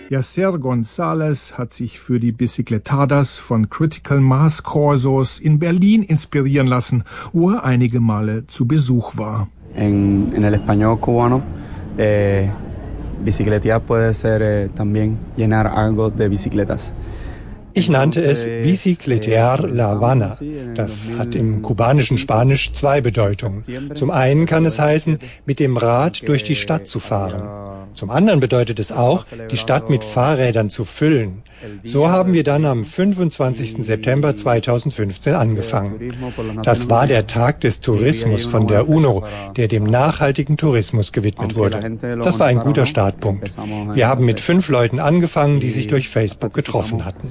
Yasser González hat sich für die Bicicletadas von Critical Mass Corsos in Berlin inspirieren lassen, wo er einige Male zu Besuch war. En el español cubano, bicicletear puede ser también llenar algo de bicicletas. Ich nannte es Bicicletear La Habana. Das hat im kubanischen Spanisch zwei Bedeutungen. Zum einen kann es heißen, mit dem Rad durch die Stadt zu fahren. Zum anderen bedeutet es auch, die Stadt mit Fahrrädern zu füllen. So haben wir dann am 25. September 2015 angefangen. Das war der Tag des Tourismus von der UNO, der dem nachhaltigen Tourismus gewidmet wurde. Das war ein guter Startpunkt. Wir haben mit 5 Leuten angefangen, die sich durch Facebook getroffen hatten.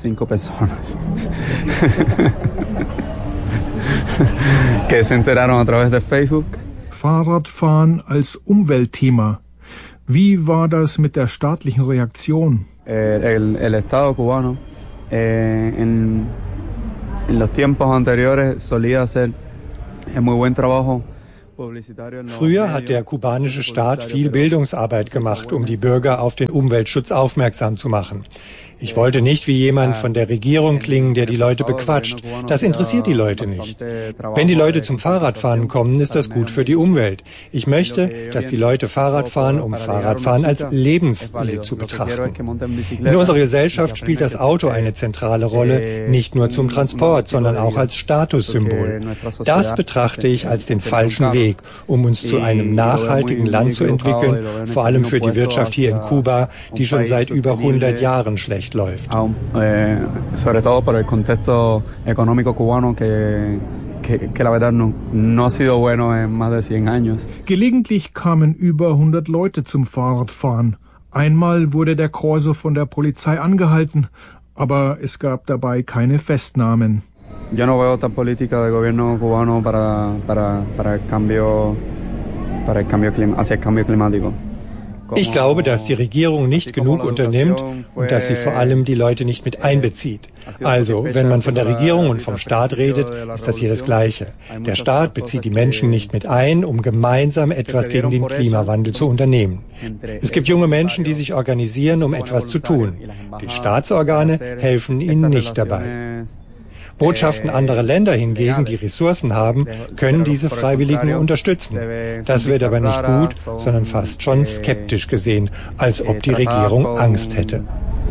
Fahrradfahren als Umweltthema. Wie war das mit der staatlichen Reaktion? El Estado cubano en los tiempos anteriores solía hacer muy buen trabajo. Früher hat der kubanische Staat viel Bildungsarbeit gemacht, um die Bürger auf den Umweltschutz aufmerksam zu machen. Ich wollte nicht wie jemand von der Regierung klingen, der die Leute bequatscht. Das interessiert die Leute nicht. Wenn die Leute zum Fahrradfahren kommen, ist das gut für die Umwelt. Ich möchte, dass die Leute Fahrrad fahren, um Fahrradfahren als Lebensstil zu betrachten. In unserer Gesellschaft spielt das Auto eine zentrale Rolle, nicht nur zum Transport, sondern auch als Statussymbol. Das betrachte ich als den falschen Weg, um uns zu einem nachhaltigen Land zu entwickeln, vor allem für die Wirtschaft hier in Kuba, die schon seit über 100 Jahren schlecht läuft. Sobre todo por el contexto económico cubano que la verdad no ha sido bueno en más de 100 años. Gelegentlich kamen über 100 Leute zum Fahrradfahren. Einmal wurde der Corso von der Polizei angehalten, aber es gab dabei keine Festnahmen. Yo no veo esta política del gobierno cubano para el cambio hacia el cambio climático. Ich glaube, dass die Regierung nicht genug unternimmt und dass sie vor allem die Leute nicht mit einbezieht. Also, wenn man von der Regierung und vom Staat redet, ist das hier das Gleiche. Der Staat bezieht die Menschen nicht mit ein, um gemeinsam etwas gegen den Klimawandel zu unternehmen. Es gibt junge Menschen, die sich organisieren, um etwas zu tun. Die Staatsorgane helfen ihnen nicht dabei. Botschaften anderer Länder hingegen, die Ressourcen haben, können diese Freiwilligen unterstützen. Das wird aber nicht gut, sondern fast schon skeptisch gesehen, als ob die Regierung Angst hätte.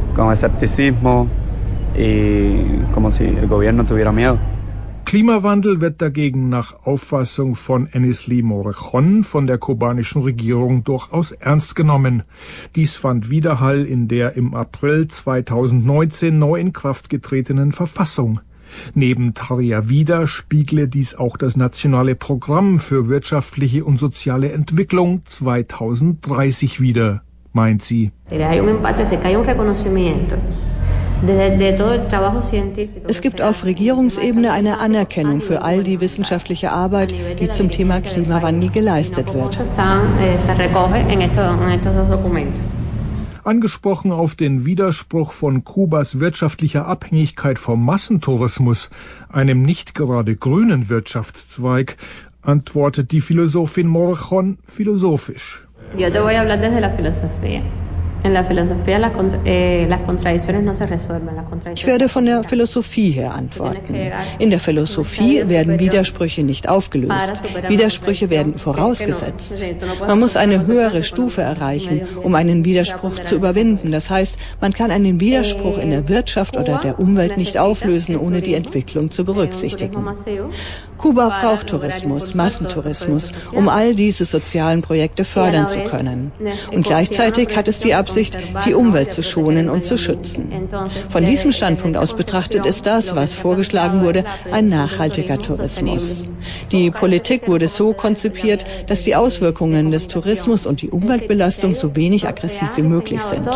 Klimawandel wird dagegen nach Auffassung von Enisli Morejón von der kubanischen Regierung durchaus ernst genommen. Dies fand Widerhall in der im April 2019 neu in Kraft getretenen Verfassung. Neben Tarja Vida spiegle dies auch das Nationale Programm für wirtschaftliche und soziale Entwicklung 2030 wider, meint sie. Es gibt auf Regierungsebene eine Anerkennung für all die wissenschaftliche Arbeit, die zum Thema Klimawandel geleistet wird. Angesprochen auf den Widerspruch von Kubas wirtschaftlicher Abhängigkeit vom Massentourismus, einem nicht gerade grünen Wirtschaftszweig, antwortet die Philosophin Morejón philosophisch. Yo te voy a hablar desde la filosofía. Ich werde von der Philosophie her antworten. In der Philosophie werden Widersprüche nicht aufgelöst. Widersprüche werden vorausgesetzt. Man muss eine höhere Stufe erreichen, um einen Widerspruch zu überwinden. Das heißt, man kann einen Widerspruch in der Wirtschaft oder der Umwelt nicht auflösen, ohne die Entwicklung zu berücksichtigen. Kuba braucht Tourismus, Massentourismus, um all diese sozialen Projekte fördern zu können. Und gleichzeitig hat es die Absicht, die Umwelt zu schonen und zu schützen. Von diesem Standpunkt aus betrachtet ist das, was vorgeschlagen wurde, ein nachhaltiger Tourismus. Die Politik wurde so konzipiert, dass die Auswirkungen des Tourismus und die Umweltbelastung so wenig aggressiv wie möglich sind.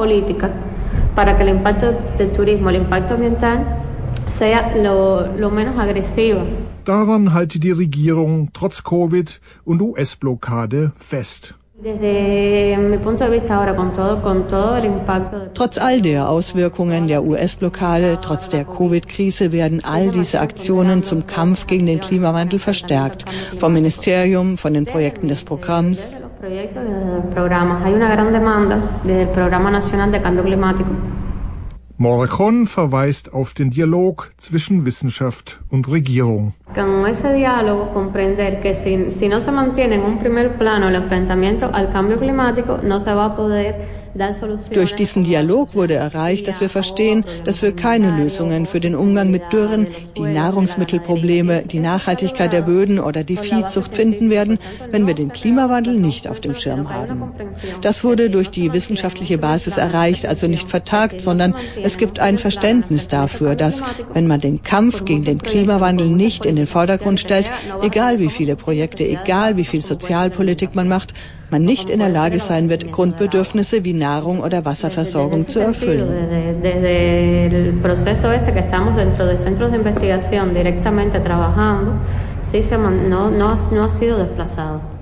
Daran halte die Regierung trotz Covid und US-Blockade fest. Trotz all der Auswirkungen der US-Blockade, trotz der Covid-Krise werden all diese Aktionen zum Kampf gegen den Klimawandel verstärkt. Vom Ministerium, von den Projekten des Programms. proyectos y desde los programas. Hay una gran demanda desde el Programa Nacional de Cambio Climático. Morejón verweist auf den Dialog zwischen Wissenschaft und Regierung. Con ese diálogo comprender que si no se mantiene en un primer plano el enfrentamiento al cambio climático, no se va a poder dar soluciones. Durch diesen Dialog wurde erreicht, dass wir verstehen, dass wir keine Lösungen für den Umgang mit Dürren, die Nahrungsmittelprobleme, die Nachhaltigkeit der Böden oder die Viehzucht finden werden, wenn wir den Klimawandel nicht auf dem Schirm haben. Das wurde durch die wissenschaftliche Basis erreicht, also nicht vertagt, sondern es gibt ein Verständnis dafür, dass, wenn man den Kampf gegen den Klimawandel nicht in den Vordergrund stellt, egal wie viele Projekte, egal wie viel Sozialpolitik man macht, man nicht in der Lage sein wird, Grundbedürfnisse wie Nahrung oder Wasserversorgung zu erfüllen. Desde el proceso que estamos dentro de centros de investigación directamente trabajando, sí no ha sido desplazado.